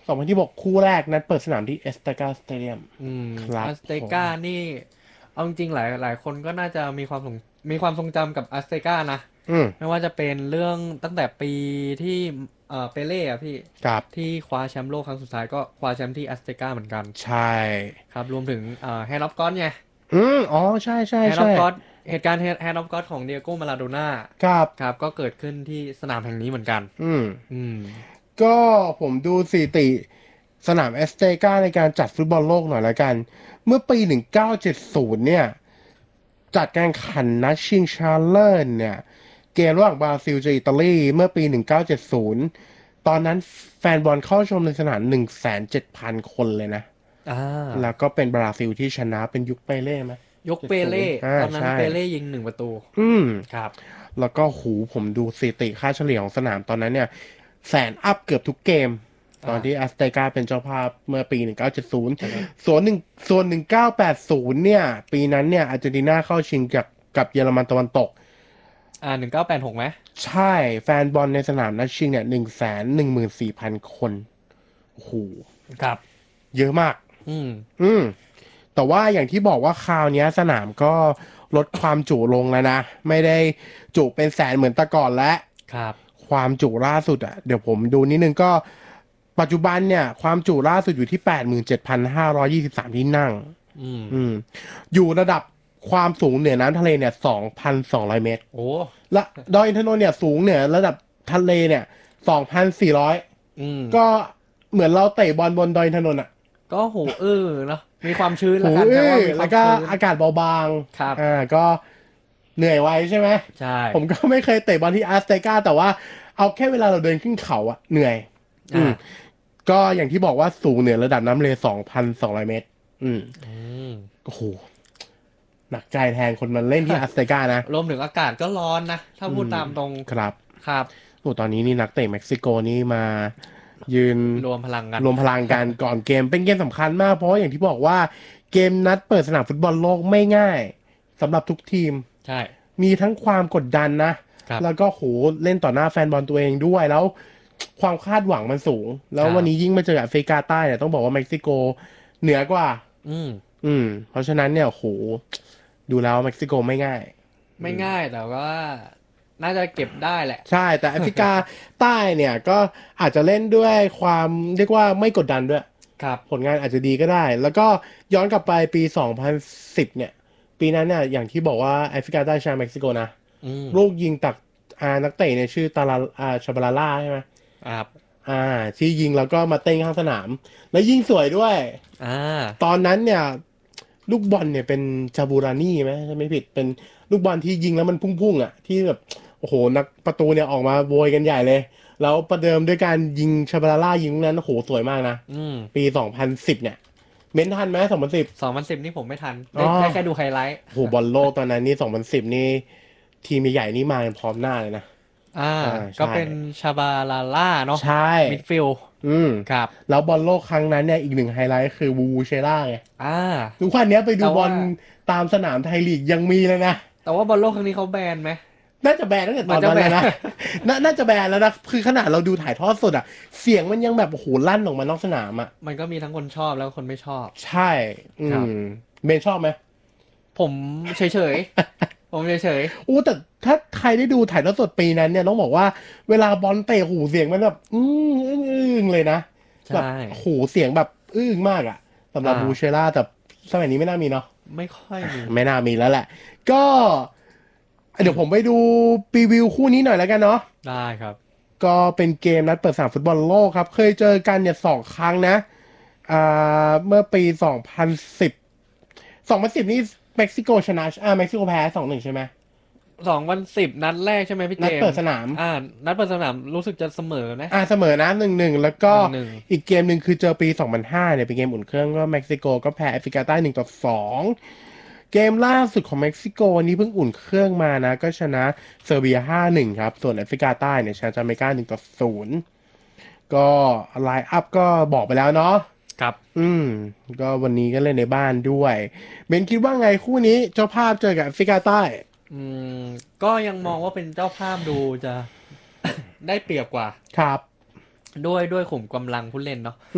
2026คู่แรกนัดเปิดสนามที่เอสตากาสเตเดียมครับอัสเตผมกานี่เอาจริงๆหลายคนก็น่าจะมีความทรงจำกับอัสเตกานะอืมไม่ว่าจะเป็นเรื่องตั้งแต่ปีที่เปเล่อะพี่ครับที่คว้าแชมป์โลกครั้งสุดท้ายก็คว้าแชมป์ที่อัสเตกาเหมือนกันใช่ครับรวมถึงแฮนด์ออฟก็อดไงอ๋อใช่ใช่แฮนด์อใช่อฟก็อดเหตุการณ์แฮนด์ออฟก็อดของเดียโก้มาราโดน่าครับครับก็เกิดขึ้นที่สนามแห่งนี้เหมือนกันอืมอืมก็ผมดูสถิติสนามเอสเตกาในการจัดฟุตบอลโลกหน่อยละกันเมื่อปี1970เนี่ยจัดการแข่งขันนัดชิงชาเลอร์เนี่ยเกมระหว่างบราซิลเจออิตาลีเมื่อปี1970ตอนนั้นแฟนบอลเข้าชมในสนาม107,000คนเลยนะอ่าแล้วก็เป็นบราซิลที่ชนะเป็นยุคเปเล่ไหมยกเปเล่ 70 ตอนนั้นใช่เปเล่ยิง1 ประตูอืมครับแล้วก็หูผมดูสถิติค่าเฉลี่ยของสนามตอนนั้นเนี่ยแสนอัพเกือบทุกเกมตอนที่แอสเตกาเป็นเจ้าภาพเมื่อปี1970 ใช่ไหมส่วนหนึ่งส่วน1980เนี่ยปีนั้นเนี่ยอาร์เจนตินาเข้าชิงกับเยอรมันตะวันตก 1986ไหมใช่แฟนบอลในสนามนัดชิงเนี่ย114,000คนโอ้โหครับเยอะมากอืมอืม แต่ว่าอย่างที่บอกว่าคราวเนี้ยสนามก็ลดความจุลงแล้วนะไม่ได้จุเป็นแสนเหมือนแต่ก่อนแล้วครับความจุล่าสุดอ่ะเดี๋ยวผมดูนิดนึงก็ปัจจุบันเนี่ยความจุล่าสุดอยู่ที่87,523ที่นั่งอืมอืมอยู่ระดับความสูงเหนือน้ำทะเลเนี่ย2,200 เมตรโอ้และดอยอินทนนท์เนี่ยสูงเหนือระดับทะเลเนี่ย2,400 อืมก็เหมือนเราเตะบอลบนดอยอินทนนท์อ่ะก็หูเนาะมีความชื้นหูละกันใช้อื้อว่ามีคแล้วก็วามชื้นอากาศเบาบางครับก็เหนื่อยไวใช่ไหมใช่ผมก็ไม่เคยเตะบอลที่อาร์สเตกาแต่ว่าเอาแค่เวลาเราเดินขึ้นเขาอะเหนื่อยอือ่ามก็อย่างที่บอกว่าสูงเหนือระดับน้ำทะเล2,200 เมตรอืมโอ้โหหนักใจแทนคนมันเล่นที่อาร์สเตกานะรวมถึงอากาศก็ร้อนนะถ้าอืมพูดตามตรงครับครับโอ้ตอนนี้นี่นักเตะเม็กซิโกนี่มายืนรวมพลังกันรวมพลังกันก่อนเกมเป็นเกมสำคัญมากเพราะว่าอย่างที่บอกว่าเกมนัดเปิดสนามฟุตบอลโลกไม่ง่ายสำหรับทุกทีมใช่มีทั้งความกดดันนะครับแล้วก็โหเล่นต่อหน้าแฟนบอลตัวเองด้วย แล้วความคาดหวังมันสูง แล้ววันนี้ครับยิ่งมาเจอแอฟริกาใต้เนี่ยต้องบอกว่าเม็กซิโกเหนือกว่าอืมเพราะฉะนั้นเนี่ยโหดูแล้วเม็กซิโกไม่ง่ายไม่ง่ายแต่ว่าน่าจะเก็บได้แหละใช่ แต่แอฟริกาใต้เนี่ยก็อาจจะเล่นด้วยความเรียกว่าไม่กดดันด้วยครับผลงานอาจจะดีก็ได้ แล้วก็ย้อนกลับไปปี 2010เนี่ยปีนั้นเนี่ยอย่างที่บอกว่าแอฟริกาใต้ชนะเม็กซิโกนะอืมลูกยิงตักนักเตะเนี่ยชื่อตาลาชาบาลาล่าใช่ไหมครับอ่าที่ยิงแล้วก็มาเต้นข้างสนามแล้วยิงสวยด้วยอ่าตอนนั้นเนี่ยลูกบอลเนี่ยเป็นจาบูรานี่ไหมถ้าไม่ผิดเป็นลูกบอลที่ยิงแล้วมันพุ่งๆอ่ะที่แบบโอ้โหนักประตูเนี่ยออกมาโวยกันใหญ่เลยแล้วประเดิมด้วยการยิงชาบาลาล่ายิงลูกนั้นโอ้โหสวยมากนะอืมปี2010เนี่ยเม้นทันไหม2010 2010นี่ผมไม่ทันอ๋อได้แค่ดูไฮไลท์โหบอลโลกตอนนั้นนี่2010นี่ทีมใหญ่ๆนี่มากันพร้อมหน้าเลยนะอ่าก็ใช่เป็นชาบาลาล่าเนาะใช่มิดฟิลด์อืมครับแล้วบอลโลกครั้งนั้นเนี่ยอีกหนึ่งไฮไลท์คือวูวูเชล่าไงอ่าทุกวันเนี้ยไปดูแต่ว่าบอลตามสนามไทยลีกยังมีเลยนะแต่ว่าบอลโลกครั้งนี้เขาแบนไหมน่าจะแบนตั้งแต่เหมือนจะแบนตอนนั้นแล้วนะน่าจะแบนแล้วนะคือขนาดเราดูถ่ายทอดสดอะเสียงมันยังแบบโอ้โหลั่นออกมานอกสนามอะมันก็มีทั้งคนชอบแล้วคนไม่ชอบใช่ครับเบนชอบไหมผมเฉยๆผมเฉยอู้แต่ถ้าใครได้ดูถ่ายทอดสดปีนั้นเนี่ยต้องบอกว่าเวลาบอลเตะหูเสียงมันแบบอึ้งเลยนะๆแบบใช่หูเสียงแบบอึ้งมากอะสำหรับบูเชล่าแต่สมัยนี้ไม่น่ามีเนาะไม่ค่อยมีไม่น่ามีแล้วแหละ ก็เดี๋ยวผมไปดูพรีวิวคู่นี้หน่อยแล้วกันเนาะได้ครับก็เป็นเกมนัดเปิดสนามฟุตบอลโลกครับ เคยเจอกันเนี่ย2 ครั้งนะเมื่อปี2010นี่เม็กซิโกชนะเม็กซิโกแพ้2-1ใช่ไหม 2010นัดแรกใช่ไหมพี่เจนัดเปิมส์ดสนามนัดเปิดสนามรู้สึกจะเสมอนะเสมอนะ1-1แล้วก็ 1-1 อีกเกมหนึ่งคือเจอปี2005เนี่ยเป็นเกมอุ่นเครื่องก็เม็กซิโกก็แพ้แอฟริกาใต้1-2เกมล่าสุดของเม็กซิโกนี้เพิ่งอุ่นเครื่องมานะก็ชนะเซอร์เบีย5-1ครับส่วนแอฟริกาใต้เนี่ยชนะจาเมกา1-0ก็ไลน์อัพก็บอกไปแล้วเนาะครับก็วันนี้ก็เล่นในบ้านด้วยเบนคิดว่าไงคู่นี้เจ้าภาพเจอกับแอฟริกาใต้อืมก็ยังมองว่าเป็นเจ้าภาพดูจะได้เปรียบกว่าครับด้วยขุมกำลังผู้เล่นเนาะ